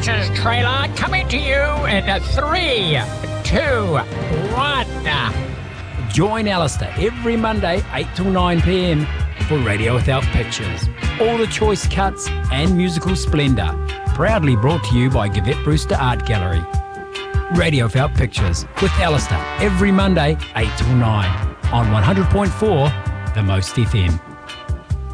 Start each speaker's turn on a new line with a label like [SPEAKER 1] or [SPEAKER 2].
[SPEAKER 1] Pictures trailer coming to you in 3, 2, 1.
[SPEAKER 2] Join Alistair every Monday, 8 till 9 p.m. for Radio Without Pictures. All the choice cuts and musical splendour. Proudly brought to you by Gavette Brewster Art Gallery. Radio Without Pictures with Alistair every Monday, 8 till 9 on 100.4 The Most FM.